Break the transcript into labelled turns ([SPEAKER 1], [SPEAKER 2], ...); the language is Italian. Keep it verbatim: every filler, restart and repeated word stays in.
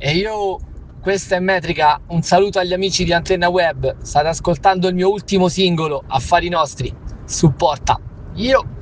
[SPEAKER 1] E io, questa è Metrica, un saluto agli amici di Antenna Web, state ascoltando il mio ultimo singolo, Affari Nostri, supporta. Io.